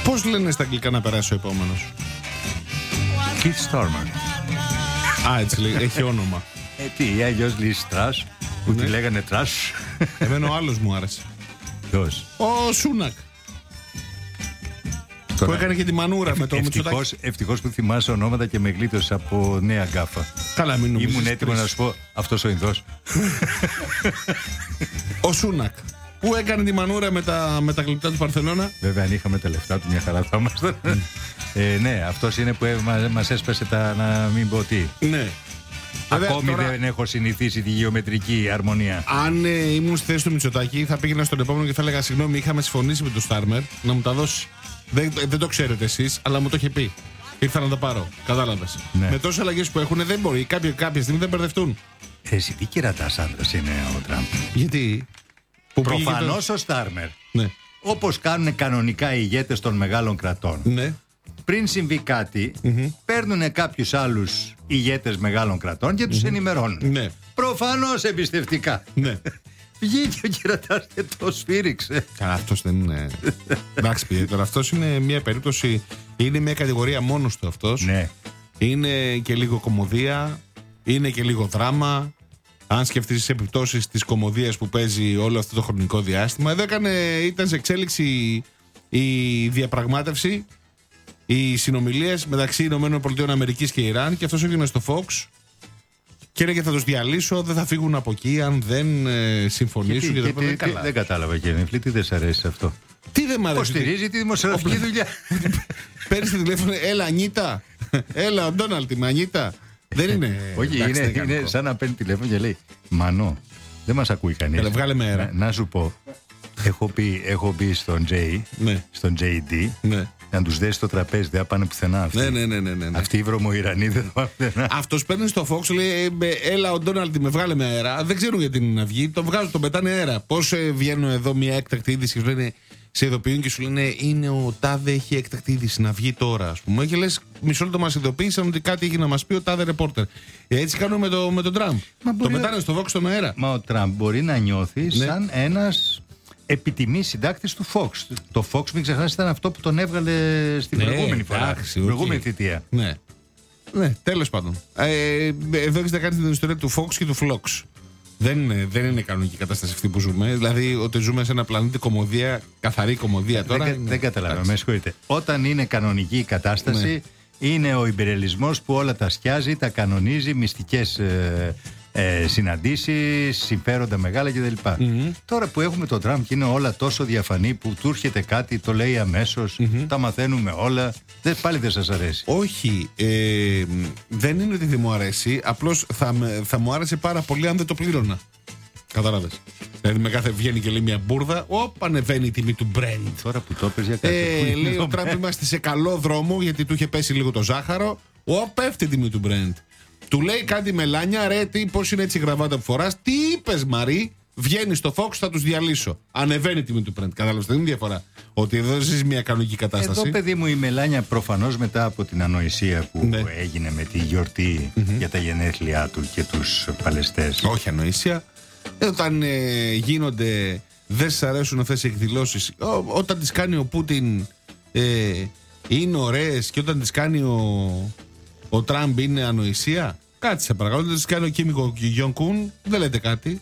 Πώς λένε στα αγγλικά να περάσει ο επόμενος? Keith Starmer. Α, έτσι λέει, έχει όνομα. Τι, αλλιώς λέει Στρας, που τη λέγανε Τρας. Εμένα ο άλλος μου άρεσε. Ποιος? Ο Σούνακ. Που έκανε και τη μανούρα με το Μητσοτάκη. Ευτυχώς που θυμάσαι ονόματα και με γλίτωσες από νέα γκάφα. Καλά, μην νομίζεις. Ήμουν έτοιμο να σου πω αυτός ο Ινδός. Ο Σούνακ. Που έκανε τη μανούρα με τα γλυπτά του Παρθενώνα. Βέβαια, αν είχαμε τα λεφτά του, μια χαρά θα ήμασταν. Ναι, αυτός είναι που μας έσπασε να μην πω τι. Ναι. Ακόμη δεν έχω συνηθίσει τη γεωμετρική αρμονία. Αν ήμουν στη θέση του Μητσοτάκη, θα πήγαινα στον επόμενο και θα έλεγα: συγγνώμη, είχαμε συμφωνήσει με τον Στάρμερ να μου τα δώσει. Δεν το ξέρετε εσείς, αλλά μου το είχε πει. Ήρθα να τα πάρω. Κατάλαβες. Ναι. Με τόσες αλλαγές που έχουν, δεν μπορεί. Κάποια στιγμή δεν μπερδευτούν. Εσύ τι κερατάς άντρας είναι ο Τραμπ? Γιατί? Προφανώς ο Στάρμερ. Ναι. Όπως κάνουν κανονικά οι ηγέτες των μεγάλων κρατών. Ναι. Πριν συμβεί κάτι, παίρνουν κάποιους άλλους ηγέτες μεγάλων κρατών και τους ενημερώνουν. Ναι. Προφανώς εμπιστευτικά. Ναι. Βγήκε ο κερατάς και το σφύριξε. Καλά, αυτός δεν είναι. Εντάξει, πήγε τώρα. Αυτός είναι μια περίπτωση. Είναι μια κατηγορία μόνος του αυτός. Ναι. Είναι και λίγο κωμωδία. Είναι και λίγο δράμα. Αν σκεφτείς τις επιπτώσεις της κωμωδίας που παίζει όλο αυτό το χρονικό διάστημα. Εδώ ήταν σε εξέλιξη η διαπραγμάτευση, οι συνομιλίες μεταξύ ΗΠΑ και Ιράν, και αυτός έγινε στο Fox και έλεγε: θα τους διαλύσω, δεν θα φύγουν από εκεί αν δεν συμφωνήσουν. Δεν κατάλαβα, κύριε Νεφλή, τι δεν σ' αρέσει αυτό? Τι δεν μ' αρέσει? Υποστηρίζει τη δημοσιογραφική δουλειά. Παίρνει τη τηλέφωνο, έλα Ανίτα, έλα ο Ντόναλτ, είμαι Ανίτα. Δεν είναι. Όχι, είναι σαν να παίρνει τηλέφωνο και λέει: Μανώ, δεν μας ακούει κανείς. Βγάλε με αέρα. Να σου πω, έχω πει στον JD, να τους δέσει το τραπέζι, δεν θα πάνε πουθενά αυτοί. Ναι. Αυτοί οι βρωμοϊρανοί δεν θα πάνε πουθενά. Αυτός παίρνει στο Fox, λέει: έλα ο Ντόναλτ, με βγάλε με αέρα. Δεν ξέρουν γιατί είναι να βγει. Τον βγάζουν, τον πετάνε αέρα. Πώς βγαίνουν εδώ μια έκτακτη είδηση και σου λένε, σε ειδοποιούν και σου λένε: είναι ο τάδε, έχει έκτακτη είδηση να βγει τώρα, ας πούμε. Και λες: μισό λεπτό, μας ειδοποίησαν ότι κάτι έχει να μας πει ο τάδε ρεπόρτερ. Έτσι κάνουν με τον Τραμπ. Το πετάνε στο Fox στον αέρα. Μα ο Τραμπ μπορεί να νιώθει σαν ένας επιτιμής συντάκτης του Fox. Το Fox, μην ξεχάσεις, ήταν αυτό που τον έβγαλε στην προηγούμενη φορά. Στην προηγούμενη θητεία. Ναι, τέλος πάντων. Εδώ έχεις να κάνεις την ιστορία του Fox και του Flox. Δεν είναι κανονική κατάσταση αυτή που ζούμε. Δηλαδή, ότι ζούμε σε ένα πλανήτη κωμωδία, καθαρή κωμωδία τώρα. Δεν καταλαβαίνω, με συγχωρείτε. Όταν είναι κανονική η κατάσταση, είναι ο ιμπεριαλισμός που όλα τα σκιάζει, τα κανονίζει, μυστικές συναντήσεις, συμφέροντα μεγάλα κτλ. Τώρα που έχουμε τον Τραμπ και είναι όλα τόσο διαφανή, που του έρχεται κάτι, το λέει αμέσως, τα μαθαίνουμε όλα, πάλι δεν σας αρέσει? Όχι, δεν είναι ότι δεν μου αρέσει, απλώς θα μου άρεσε πάρα πολύ αν δεν το πλήρωνα. Κατάλαβες? Δηλαδή με κάθε βγαίνει και λέει μια μπουρδα, ανεβαίνει η τιμή του Brent. Τώρα που το πες για κάτι. Λέει ο Τραμπ: είμαστε σε καλό δρόμο, γιατί του είχε πέσει λίγο το ζάχαρο. Πέφτει η τιμή του Brent. Του λέει κάτι Μελάνια: ρε, πώς είναι έτσι η γραβάτα που φοράς? Τι είπες, Μαρή? Βγαίνει στο Fox, θα τους διαλύσω. Ανεβαίνει η τιμή του Brent. Κατάλαβες? Δεν είναι διαφορά. Ότι εδώ ζεις μια κανονική κατάσταση. Εδώ, παιδί μου, η Μελάνια προφανώς μετά από την ανοησία που έγινε με τη γιορτή για τα γενέθλιά του και τους παλαιστές. Όχι ανοησία. Όταν γίνονται, δεν σας αρέσουν αυτές οι εκδηλώσεις, όταν τις κάνει ο Πούτιν είναι ωραίες, και όταν τις κάνει ο Τραμπ είναι ανοησία. Κάτσε παρακαλώ. Όταν τις κάνει ο Κίμ Γιονγκ-Κουν, δεν λέτε κάτι.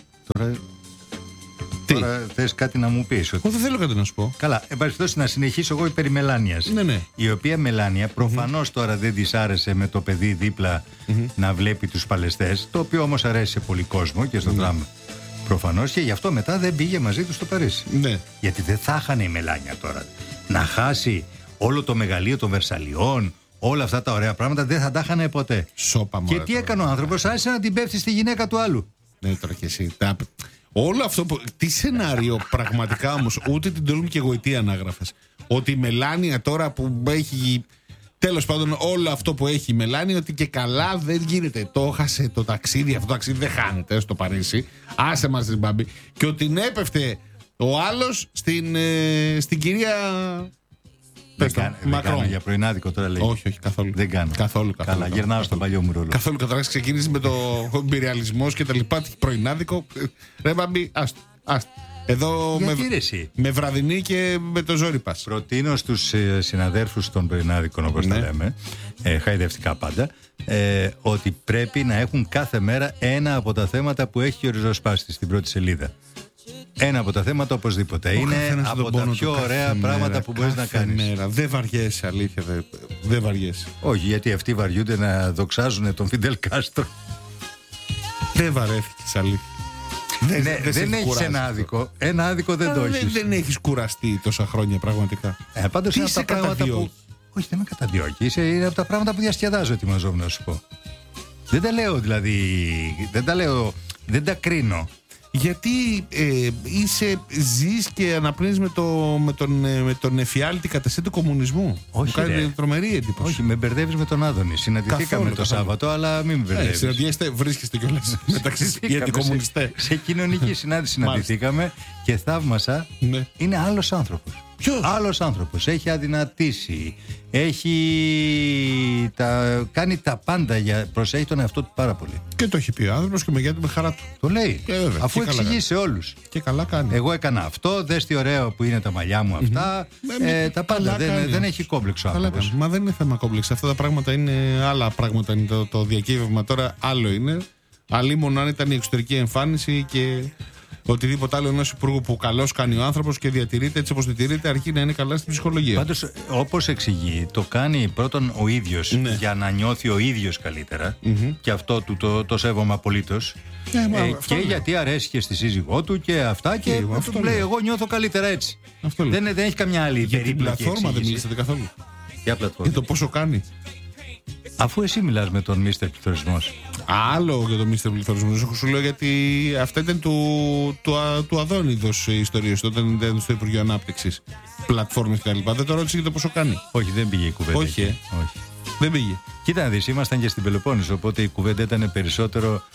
Τώρα θες κάτι να μου πεις? Δεν θέλω κάτι να σου πω. Καλά, εν πάση περιπτώσει, να συνεχίσω εγώ υπέρ Μελάνιας. Ναι. Η οποία Μελάνια προφανώς τώρα δεν της άρεσε με το παιδί δίπλα να βλέπει τους παλαιστές, το οποίο όμως αρέσει σε πολύ κόσμο και στον Τραμπ προφανώς, και γι' αυτό μετά δεν πήγε μαζί του στο Παρίσι. Ναι. Γιατί δεν θα χάνε η Μελάνια τώρα να χάσει όλο το μεγαλείο των Βερσαλιών, όλα αυτά τα ωραία πράγματα, δεν θα τα χάνε ποτέ. Και τι έκανε ο άνθρωπος? Άρχισε να την πέφτει στη γυναίκα του άλλου. Ναι, τώρα και εσύ. Όλο αυτό που. Τι σενάριο πραγματικά όμως, ούτε την τολμική γοητεία ανάγραφες. Ότι η Μελάνια τώρα που έχει. Τέλος πάντων, όλο αυτό που έχει η Μελάνια, ότι και καλά δεν γίνεται. Το έχασε το ταξίδι, αυτό το ταξίδι δεν χάνεται στο Παρίσι. Άσε μας την μπάμπη. Και ότι έπεφτε ο άλλος στην κυρία. Δεν κάνω για πρωινάδικο τώρα, λέει. Όχι, καθόλου. Δεν κάνω. Καθόλου. Καλά, γυρνάω στον παλιό μου ρόλο. Καθόλου. Καταρχάς ξεκίνησε με το εμπειριαλισμό και τα λοιπά. Πρωινάδικο. Ρε μπαμπή, άστο. Εδώ με βραδινή και με το ζόρι πας. Προτείνω στους συναδέρφους των Πρωινάδικων, όπως τα λέμε, χαϊδευτικά πάντα, ότι πρέπει να έχουν κάθε μέρα ένα από τα θέματα που έχει ο ριζοσπάστης στην πρώτη σελίδα. Ένα από τα θέματα οπωσδήποτε. Είναι από τα πιο ωραία πράγματα που μπορείς να κάνεις. Δεν βαριέσαι, αλήθεια. Δεν βαριέσαι. Όχι, γιατί αυτοί βαριούνται να δοξάζουν τον Φιντελ Κάστρο. Δεν βαρέθηκες, αλήθεια. Δεν έχεις ένα άδικο. Ένα άδικο δεν το έχεις. Δεν έχεις κουραστεί τόσα χρόνια πραγματικά. Πάντως είναι από τα πράγματα που. Όχι, δεν με καταδιώκει. Είναι από τα πράγματα που διασκεδάζω, ετοιμαζόμουν να σου πω. Δεν τα λέω δηλαδή. Δεν τα κρίνω. Γιατί ζεις και αναπνέεις με τον εφιάλτη κατασέ του κομμουνισμού. Όχι, μου κάνει τρομερή εντύπωση. Όχι, με μπερδεύεις με τον Άδωνη. Συναντηθήκαμε το Σάββατο, αλλά μην με μπερδεύεις. Συναντιέστε, βρίσκεστε κιόλας μεταξύ οι αντικομμουνιστές. Σε κοινωνική συνάντηση συναντηθήκαμε και θαύμασα. Ναι. Είναι άλλος άνθρωπος. Ποιος? Άλλος άνθρωπος. Έχει αδυνατήσει. Κάνει τα πάντα. Προσέχει τον εαυτό του πάρα πολύ. Και το έχει πει ο άνθρωπος και μεγέθη με χαρά του. Το λέει. Αφού εξηγεί σε όλους. Και καλά κάνει. Εγώ έκανα αυτό. Δες τι ωραίο που είναι τα μαλλιά μου αυτά. Τα πάντα. Δεν έχει κόμπλεξο άνθρωπος. Μα δεν είναι θέμα κόμπλεξ. Αυτά τα πράγματα είναι άλλα πράγματα. Είναι το διακύβευμα τώρα άλλο είναι. Αλλήμον αν ήταν η εξωτερική εμφάνιση και οτιδήποτε άλλο ενός υπουργού που καλώς κάνει ο άνθρωπος και διατηρείται έτσι όπως διατηρείται, αρκεί να είναι καλά στην ψυχολογία. Πάντως, όπως εξηγεί, το κάνει πρώτον ο ίδιος για να νιώθει ο ίδιος καλύτερα. Και αυτό του το σέβομαι απολύτως. Και γιατί αρέσει και στη σύζυγό του και αυτά. Και του λέει: εγώ νιώθω καλύτερα έτσι. Δεν έχει καμιά άλλη περίπτωση. Για την πλατφόρμα δεν μιλήσατε καθόλου. Για το πόσο κάνει. Αφού εσύ μιλάς με τον Μίστερ Πληθωρισμός. Άλλο για τον Μίστερ Πληθωρισμός. Σου λέω γιατί αυτά ήταν του Αδόνιδος η ιστορία όταν ήταν στο Υπουργείο Ανάπτυξης. Πλατφόρμες κτλ. Δεν το ρώτησε για το πόσο κάνει. Όχι, δεν πήγε η κουβέντα. Όχι. Δεν πήγε. Κοίτα να δεις, ήμασταν και στην Πελοπόννησο, οπότε η κουβέντα ήταν περισσότερο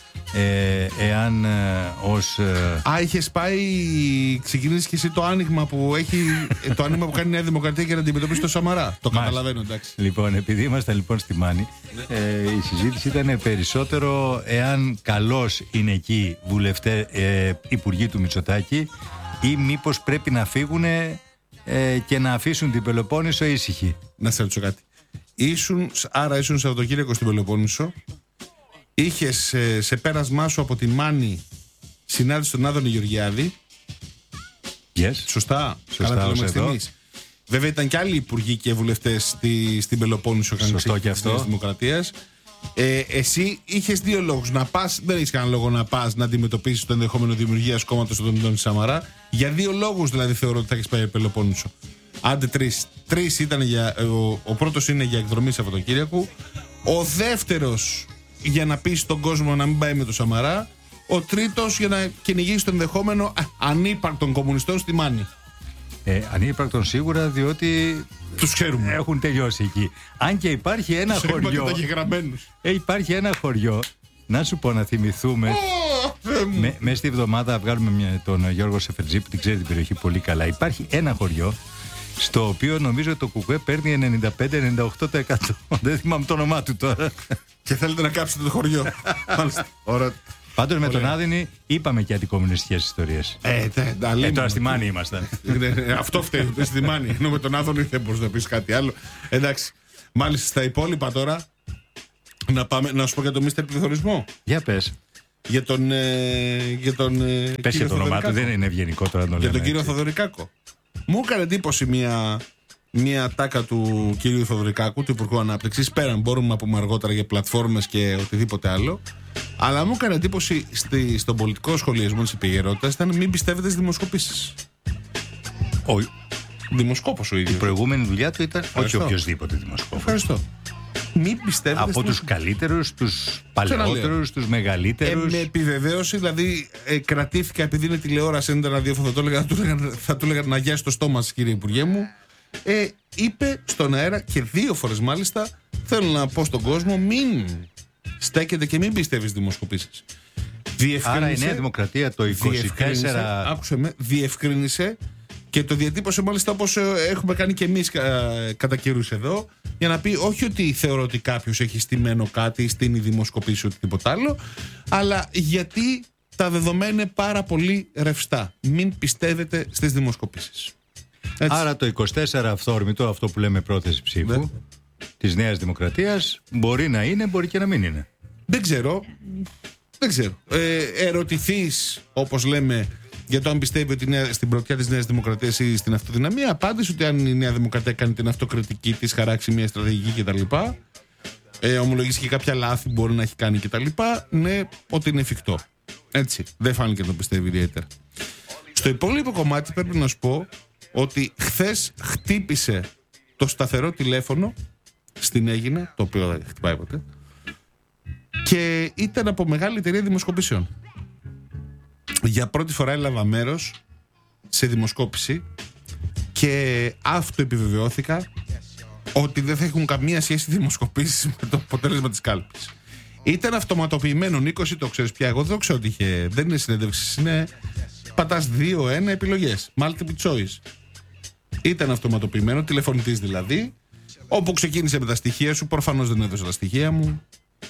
εάν ως... είχες πάει, ξεκινήσεις και εσύ το άνοιγμα που έχει, το άνοιγμα που κάνει η Νέα Δημοκρατία για να αντιμετωπίσει το Σαμαρά. Το καταλαβαίνω, εντάξει. Λοιπόν, επειδή ήμασταν στη Μάνη, η συζήτηση ήταν περισσότερο εάν καλώς είναι εκεί υπουργοί του Μητσοτάκη ή μήπως πρέπει να φύγουν και να αφήσουν την Πελοπόννησο ήσυχη. Να σε ρωτήσω κάτι. Άρα ήσουν Σαββατοκύριακο στην Πελοπόννησο. Είχες σε πέρασμά σου από τη Μάνη συνάντηση τον Άδωνη Γεωργιάδη. Yes. Σωστά. Εδώ. Βέβαια ήταν και άλλοι υπουργοί και βουλευτές στην Πελοπόννησο. Σωστό και αυτό. Της Δημοκρατίας. Εσύ είχες δύο λόγους να πας. Δεν έχεις κανένα λόγο να πας να αντιμετωπίσεις το ενδεχόμενο δημιουργίας κόμματος στον Αντώνη Σαμαρά. Για δύο λόγους δηλαδή θεωρώ ότι θα έχεις πάει Πελοπόννησο. Άντε τρεις ήταν ο πρώτος είναι για εκδρομή Σαββατοκύριακου. Ο δεύτερος για να πείσει τον κόσμο να μην πάει με το Σαμαρά. Ο τρίτος για να κυνηγήσει το ενδεχόμενο ανύπαρκτων κομμουνιστών στη Μάνη. Ανύπαρκτων σίγουρα, διότι τους ξέρουμε. Έχουν τελειώσει εκεί. Αν και υπάρχει ένα χωριό. Υπάρχει ένα χωριό. Να σου πω να θυμηθούμε. Μέσα στη εβδομάδα βγάλουμε τον Γιώργο Σεφερτζή που την ξέρει την περιοχή πολύ καλά. Υπάρχει ένα χωριό στο οποίο νομίζω το ΚΚΕ παίρνει 95-98%. Δεν θυμάμαι το όνομά του τώρα. Και θέλετε να κάψετε το χωριό. Πάντως με τον Άδωνη είπαμε και αντικομμουνιστικές ιστορίες. Τώρα στη Μάνη ήμασταν. Αυτό φταίει, στη Μάνη. Ενώ με τον Άδωνη δεν μπορείς να πεις κάτι άλλο. Εντάξει. Μάλιστα στα υπόλοιπα τώρα να σου πω για τον Μίστερ Πληθωρισμό. Για πες. Για τον πες και το όνομά του, δεν είναι ευγενικό τώρα να το λέμε. Για τον κύριο Θοδωρικάκο. Μου έκανε εντύπωση μια τάκα του κύριου Θοδωρικάκου, του Υπουργού Ανάπτυξης. Πέραν μπορούμε να πούμε αργότερα για πλατφόρμες και οτιδήποτε άλλο. Αλλά μου έκανε εντύπωση στον πολιτικό σχολιασμό της επικαιρότητας ήταν μην πιστεύετε στις δημοσκοπήσεις. Δημοσκόπος ο ίδιος. Η προηγούμενη δουλειά του ήταν όχι οποιοσδήποτε δημοσκόπος. Ευχαριστώ. Μην πιστεύετε. Από τους καλύτερους, τους παλαιότερους, τους μεγαλύτερους. Με επιβεβαίωση, δηλαδή κρατήθηκα επειδή είναι τηλεόραση, ένα ραδιόφωνο, θα του έλεγα να γιάσει το στόμα σας, κύριε Υπουργέ μου. Είπε στον αέρα και 2 φορές μάλιστα, θέλω να πω στον κόσμο, μην στέκεται και μην πιστεύει στις δημοσκοπήσεις. Άρα η Νέα Δημοκρατία το 24. Άκουσε με, διευκρίνησε και το διατύπωσε μάλιστα όπως έχουμε κάνει και εμείς κατά καιρούς εδώ, για να πει όχι ότι θεωρώ ότι κάποιος έχει στημένο κάτι, στείνει δημοσκοπήσει ή οτιδήποτε άλλο, αλλά γιατί τα δεδομένα είναι πάρα πολύ ρευστά. Μην πιστεύετε στις δημοσκοπήσεις. Άρα το 24 αυθόρμητο, αυτό που λέμε πρόθεση ψήφου της Νέας Δημοκρατίας, μπορεί να είναι, μπορεί και να μην είναι. Δεν ξέρω. Ερωτηθείς, όπως λέμε, για το αν πιστεύει ότι είναι στην πρωτιά της Νέας Δημοκρατίας ή στην αυτοδυναμία, απάντησε ότι αν η Νέα Δημοκρατία κάνει την αυτοκριτική της, χαράξει μια στρατηγική κτλ. Ομολογήσει και κάποια λάθη μπορεί να έχει κάνει κτλ. Ναι, ότι είναι εφικτό. Έτσι. Δεν φάνηκε να το πιστεύει ιδιαίτερα. Στο υπόλοιπο κομμάτι πρέπει να σου πω ότι χθες χτύπησε το σταθερό τηλέφωνο στην Αίγινα, το οποίο δεν χτυπάει ποτέ, και ήταν από μεγάλη εταιρεία δημοσκοπήσεων. Για πρώτη φορά έλαβα μέρος σε δημοσκόπηση και αυτοεπιβεβαιώθηκα ότι δεν θα έχουν καμία σχέση δημοσκοπήσεις με το αποτέλεσμα της κάλπης. Ήταν αυτοματοποιημένο, Νίκος, το ξέρεις πια. Εγώ δεν ξέρω ότι είχε. Δεν είναι συνέντευξη, είναι. Πατάς 2-1 επιλογές. Multiple choice. Ήταν αυτοματοποιημένο, τηλεφωνητής δηλαδή. Όπου ξεκίνησε με τα στοιχεία σου, προφανώς δεν έδωσα τα στοιχεία μου.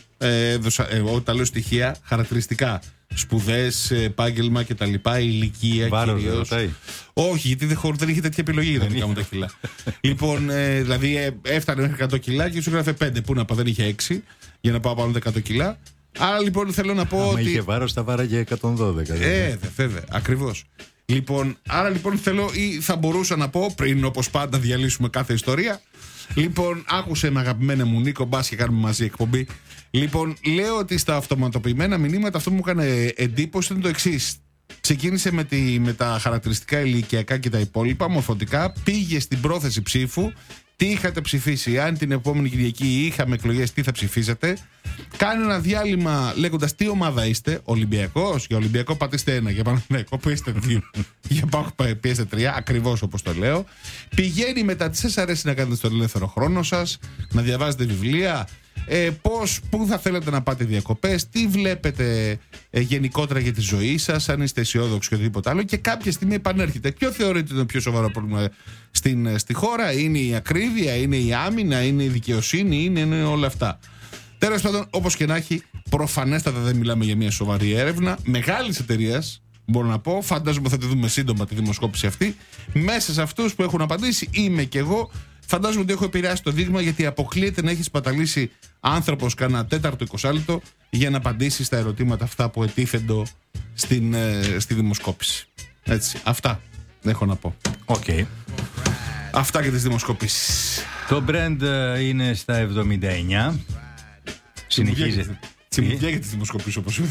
Όταν λέω στοιχεία, χαρακτηριστικά. Σπουδές, επάγγελμα κτλ. Ηλικία κυρίως. Όχι, γιατί δεν είχε τέτοια επιλογή για τα δικά μου τα κιλά. Λοιπόν, δηλαδή έφτανε μέχρι 100 κιλά και σου έγραφε 5. Πού να πάω, δεν είχε 6 για να πάω πάνω τα 100 κιλά. Άρα λοιπόν θέλω να πω ότι. Είχε βάρος, τα βάραγε 112. Βέβαια, ακριβώς. Λοιπόν, άρα λοιπόν θέλω ή θα μπορούσα να πω πριν, όπως πάντα, διαλύσουμε κάθε ιστορία. Λοιπόν, άκουσε με αγαπημένα μου Νίκο, μπας και κάνουμε μαζί εκπομπή. Λοιπόν, λέω ότι στα αυτοματοποιημένα μηνύματα αυτό που μου έκανε εντύπωση είναι το εξής. Ξεκίνησε με τα χαρακτηριστικά ηλικιακά και τα υπόλοιπα, μορφωτικά, πήγε στην πρόθεση ψήφου, τι είχατε ψηφίσει, αν την επόμενη Κυριακή είχαμε εκλογές, τι θα ψηφίσατε. Κάνει ένα διάλειμμα λέγοντας τι ομάδα είστε, Ολυμπιακός, για Ολυμπιακό πατήστε 1, για Παναθηναϊκό πιέστε 2, για Πάοκ πιέστε 3, ακριβώς όπως το λέω. Πηγαίνει μετά, τι σας αρέσει να κάνετε στον ελεύθερο χρόνο σας, να διαβάζετε βιβλία, πού θα θέλετε να πάτε διακοπές, τι βλέπετε γενικότερα για τη ζωή σας, αν είστε αισιόδοξοι και οτιδήποτε άλλο, και κάποια στιγμή επανέρχεται. Ποιο θεωρείτε το πιο σοβαρό πρόβλημα στη χώρα, είναι η ακρίβεια, είναι η άμυνα, είναι η δικαιοσύνη, είναι όλα αυτά. Τέλος πάντων, όπως και να έχει, προφανέστατα δεν μιλάμε για μια σοβαρή έρευνα μεγάλης εταιρείας, μπορώ να πω. Φαντάζομαι θα τη δούμε σύντομα τη δημοσκόπηση αυτή. Μέσα σε αυτούς που έχουν απαντήσει είμαι και εγώ. Φαντάζομαι ότι έχω επηρεάσει το δείγμα, γιατί αποκλείεται να έχει σπαταλήσει άνθρωπος κανένα τέταρτο 20 λεπτό για να απαντήσει στα ερωτήματα αυτά που ετίθεντο στη δημοσκόπηση. Έτσι, αυτά έχω να πω. Okay. Αυτά και τις δημοσκοπήσεις. Το Brand είναι στα 79. Συνεχίζεται. Τσιμουδιά για τις δημοσκοπήσεις, όπως είδες.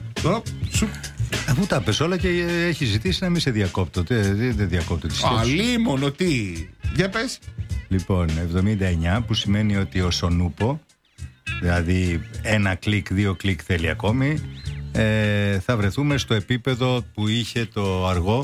Αφού τα πες όλα και έχει ζητήσει να μην σε διακόπτω. Δεν διακόπτω τη σκέψη. Αλίμονο, τι. Για πες. Λοιπόν, 79, που σημαίνει ότι ο Σονούπο, δηλαδή 1 κλικ, 2 κλικ θέλει ακόμη, θα βρεθούμε στο επίπεδο που είχε το αργό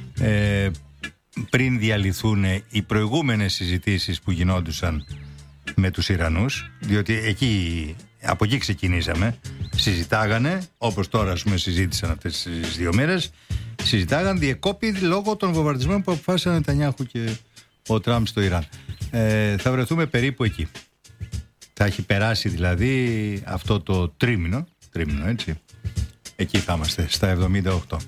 πριν διαλυθούν οι προηγούμενες συζητήσεις που γινόντουσαν με τους Ιρανούς, διότι από εκεί ξεκινήσαμε. Συζητάγανε, όπως τώρα ας πούμε συζήτησαν αυτές τις 2 μέρες, συζητάγαν διεκόπη λόγω των βομβαρδισμών που αποφάσισαν ο Νετανιάχου και ο Τραμπ στο Ιράν. Θα βρεθούμε περίπου εκεί. Θα έχει περάσει δηλαδή αυτό το τρίμηνο έτσι. Εκεί θα είμαστε, στα 78.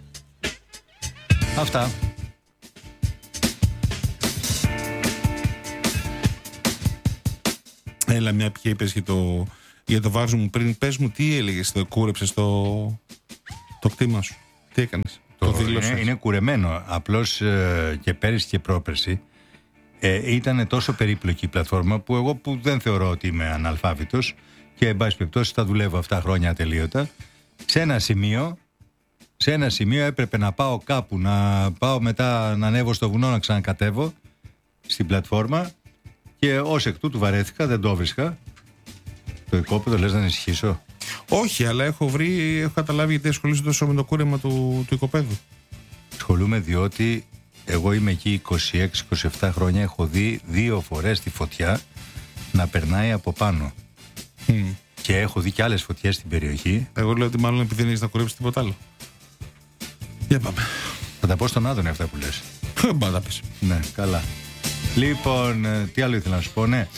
Αυτά. Έλα, μια πια είπες για το βάρος μου πριν. Πες μου τι έλεγες, κούρεψες το κτήμα σου. Τι έκανες? Είναι κουρεμένο. Απλώς και πέρυσι και πρόπερσι ήταν τόσο περίπλοκη η πλατφόρμα που εγώ, που δεν θεωρώ ότι είμαι αναλφάβητος και εν πάση περιπτώσει τα δουλεύω αυτά χρόνια ατελείωτα, σε ένα σημείο έπρεπε να πάω κάπου, να πάω μετά να ανέβω στο βουνό, να ξανακατέβω στην πλατφόρμα, και ως εκ τούτου βαρέθηκα, δεν το βρίσκα. Το οικόπεδο, λες να ανησυχήσω? Όχι, αλλά έχω καταλάβει γιατί ασχολείσαι τόσο με το κούρεμα του οικοπέδου. Ασχολούμαι διότι εγώ είμαι εκεί 26-27 χρόνια, έχω δει 2 φορές τη φωτιά να περνάει από πάνω. Και έχω δει και άλλες φωτιές στην περιοχή. Εγώ λέω ότι μάλλον επειδή δεν έχεις να κουρέψεις τίποτα άλλο. Για πάμε. Θα τα πω στον Άδωνη αυτά που λες. Μπα τα πεις. Ναι, καλά. Λοιπόν, τι άλλο ήθελα να σου πω? Ναι,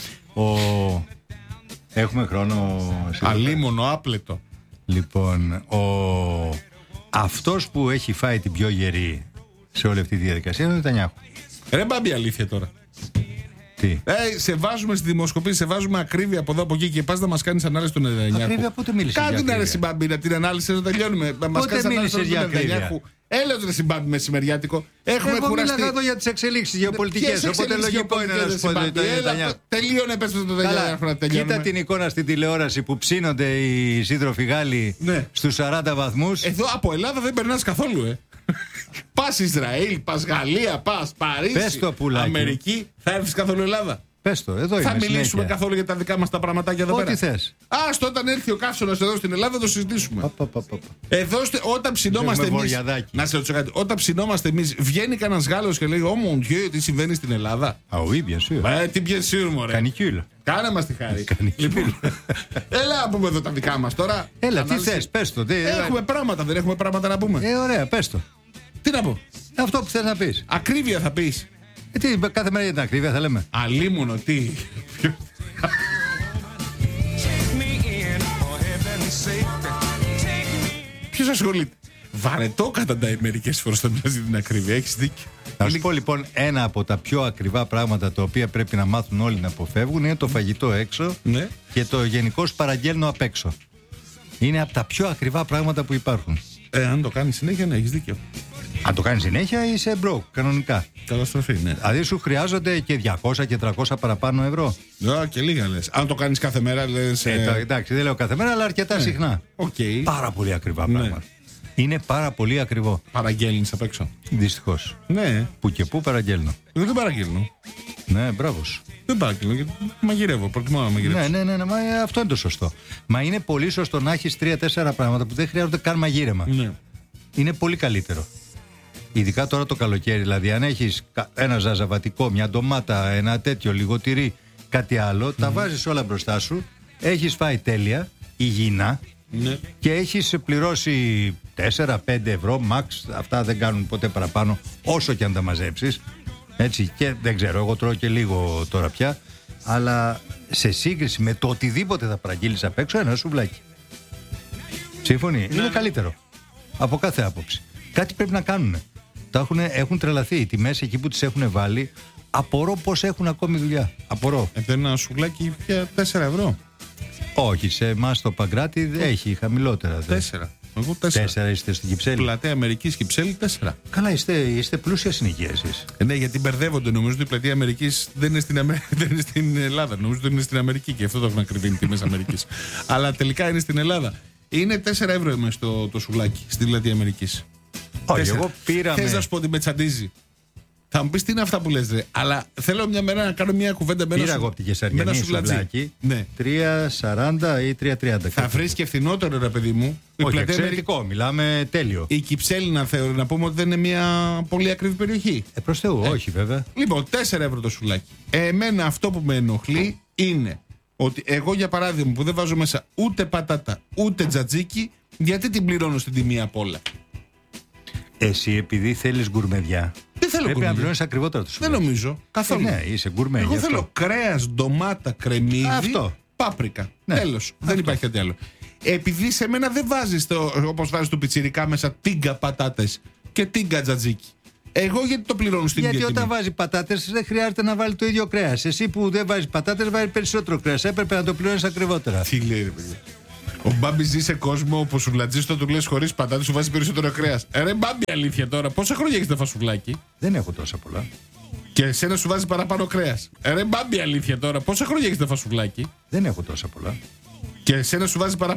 έχουμε χρόνο. Αλίμονο, άπλετο. Λοιπόν, Αυτός που έχει φάει την πιο γερή σε όλη αυτή τη διαδικασία είναι ο Νετανιάχου. Ρε Μπάμπη, αλήθεια τώρα. Τι? Σε βάζουμε στη δημοσκοπήση, σε βάζουμε ακρίβεια από εδώ από εκεί και πας να μας κάνεις ανάλυση του Νετανιάχου. Ακρίβεια, πότε μίλησες? Κάντε την άρεση Μπάμπη, να την ανάλυση να τελειώνουμε. Πότε μίλησες για ακρίβεια? Έλεος ρε Συμπάμπη μεσημεριάτικο. Έχουμε κουραστεί. Εγώ μίλαγα εδώ για τις εξελίξεις γεωπολιτικές. Οπότε λογικό είναι να σου πω το Νετανιάχου. Τελείωνε, πες με τον Νετανιάχου να τελειώνουμε. Κοίτα την εικόνα στην τηλεόραση που ψήνονται οι σύντροφοι Γάλλοι στους 40 βαθμούς. Εδώ από Ελλάδα δεν περνάς καθόλου, Πας Ισραήλ, πας Γαλλία, πας Παρίσι, Αμερική, θα έρθεις καθόλου Ελλάδα? Πες το, εδώ θα μιλήσουμε καθόλου για τα δικά μας τα πραγματάκια εδώ πέρα? Ό,τι θες. Άστο, όταν έρθει ο Καύσωνας εδώ στην Ελλάδα, το συζητήσουμε. Εδώ, όταν ψινόμαστε εμείς. Να σε ρωτήσω κάτι. Όταν ψινόμαστε εμείς, βγαίνει κανένας Γάλλος και λέει: Ω mon Dieu, τι συμβαίνει στην Ελλάδα? Oui, bien sûr. Τι bien sûr, μωρέ. Κανικιούλ. Κάνε μας τη χάρη. Λοιπόν, έλα να πούμε εδώ τα δικά μας τώρα. Έλα, τι θες, πες το. Έχουμε πράγματα, δεν έχουμε πράγματα να πούμε? Ωραία, πες το. Τι να πω? Αυτό που θες να πεις. Ακρίβεια θα πεις. Τι, κάθε μέρα για την ακρίβεια θα λέμε. Αλίμονο, τι. Ποιος ασχολείται? Βαρετό καταντάει μερικές φορές να μιλάς για την ακρίβεια. Έχεις δίκιο. Να σου πω λοιπόν, ένα από τα πιο ακριβά πράγματα τα οποία πρέπει να μάθουν όλοι να αποφεύγουν είναι το φαγητό έξω και το γενικώς παραγγέλνω απ' έξω. Είναι από τα πιο ακριβά πράγματα που υπάρχουν. Αν το κάνεις συνέχεια, ναι, έχεις δίκιο. Αν το κάνεις συνέχεια, είσαι broke, κανονικά. Καταστροφή, ναι. Δηλαδή σου χρειάζονται και 200 και 300 παραπάνω ευρώ. Και λίγα λες. Αν το κάνεις κάθε μέρα, λες. Εντάξει, δεν λέω κάθε μέρα, αλλά αρκετά συχνά. Πάρα πολύ ακριβά πράγματα. Είναι πάρα πολύ ακριβό. Παραγγέλνεις απ' έξω? Δυστυχώς. Ναι. Που και που παραγγέλνω. Εγώ δεν παραγγέλνω. Ναι, μπράβο σου. Δεν παραγγέλνω, γιατί μαγειρεύω. Προτιμώ να μαγειρεύω. Ναι, μα αυτό είναι το σωστό. Μα είναι πολύ σωστό να έχεις 3-4 πράγματα που δεν χρειάζονται καν μαγείρεμα. Ναι. Είναι πολύ καλύτερο. Ειδικά τώρα το καλοκαίρι. Δηλαδή, αν έχεις ένα ζαζαβατικό, μια ντομάτα, ένα τέτοιο, λίγο τυρί, κάτι άλλο, τα βάζεις όλα μπροστά σου. Έχεις φάει τέλεια, υγιεινά. Ναι. Και έχεις πληρώσει 4-5 ευρώ max. Αυτά δεν κάνουν ποτέ παραπάνω, όσο και αν τα μαζέψεις. Έτσι, και δεν ξέρω, εγώ τρώω και λίγο τώρα πια. Αλλά σε σύγκριση με το οτιδήποτε θα παραγγείλεις απ' έξω, ένα σουβλάκι. Σύμφωνοι, είναι καλύτερο. Από κάθε άποψη. Κάτι πρέπει να κάνουν. Έχουν τρελαθεί οι τιμές εκεί που τις έχουν βάλει. Απορώ πως έχουν ακόμη δουλειά. Απορώ. Ένα σουβλάκι πια 4 ευρώ. Όχι, σε εμάς το Παγκράτη έχει χαμηλότερα. 4. Εγώ 4 είστε στην Κυψέλη. Πλατεία Αμερικής Κυψέλη 4. Καλά, είστε πλούσια συνοικία εσείς. Ναι, γιατί μπερδεύονται. Νομίζω ότι η Πλατεία Αμερικής δεν είναι στην Ελλάδα. Νομίζω ότι είναι στην Αμερική και αυτό το έχουν ακριβήνει τιμές Αμερικής. Αλλά τελικά είναι στην Ελλάδα. Είναι 4 ευρώ μέσα το σουβλάκι στην Πλατεία Αμερικής. Όχι, εγώ πήραμε. Θες να σου πω ότι με τσαντίζει? Θα μου πεις τι είναι αυτά που λες, ρε. Αλλά θέλω μια μέρα να κάνω μια κουβέντα με ένα σουβλάκι. Πήρα εγώ από τη Κεσαριανή σουβλάκι. Ναι. 3,40 ή 3,30. Θα βρεις και φθηνότερο, ρε παιδί μου. Όχι, εξαιρετικό, μιλάμε τέλειο. Η Κυψέλη, να πούμε ότι δεν είναι μια πολύ ακριβή περιοχή. Προς Θεού, όχι βέβαια. Λοιπόν, 4 ευρώ το σουβλάκι. Εμένα αυτό που με ενοχλεί είναι ότι εγώ, για παράδειγμα, που δεν βάζω μέσα ούτε πατάτα ούτε τζατζίκι, γιατί την πληρώνω στην τιμή απ' όλα? Εσύ επειδή θέλεις γκουρμεδιά, δεν θέλω πρέπει να πληρώνεις ακριβότερα το σουβλάκι. Δεν νομίζω καθόλου. Ναι, είσαι γκουρμέ. Εγώ θέλω κρέας, ντομάτα, κρεμμύδι, πάπρικα. Ναι. Τέλος. Δεν υπάρχει κάτι άλλο. Επειδή σε μένα δεν βάζεις, όπως βάζεις το πιτσιρικά μέσα, τίγκα πατάτες και τίγκα τζατζίκι. Εγώ γιατί το πληρώνω στην ίδια τιμή? Γιατί όταν βάζει πατάτες δεν χρειάζεται να βάλει το ίδιο κρέας. Εσύ που δεν βάζει πατάτες βάζει περισσότερο κρέας. Έπρεπε να το πληρώνεις ακριβότερα. Τι λέει, ρε παιδιά? Ο Μπάμπης ζει σε κόσμο όπου σουβλατζίστο του λες χωρίς πατάτες σου βάζει περισσότερο κρέας. Ρε Μπάμπη, αλήθεια τώρα, πόσα χρόνια έχεις να φας σουβλάκι? Δεν έχω τόσα πολλά. Και εσένα σου βάζει παραπάνω κρέας. Ρε Μπάμπη, αλήθεια τώρα, πόσα χρόνια έχεις να φας σουβλάκι? Δεν έχω τόσα πολλά. Και εσένα σου βάζει παραπάνω.